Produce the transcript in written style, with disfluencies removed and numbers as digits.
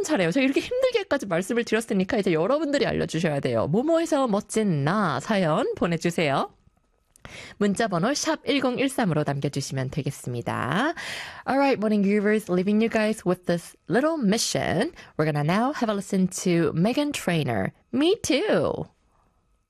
잘해요. 제가 이렇게 힘들게까지 말씀을 드렸으니까 이제 여러분들이 알려주셔야 돼요. 뭐뭐해서 멋진 나 사연 보내주세요. 문자번호 샵 1013으로 남겨주시면 되겠습니다. Alright, morning groovers, leaving you guys with this little mission. We're gonna now have a listen to Meghan Trainor. Me too.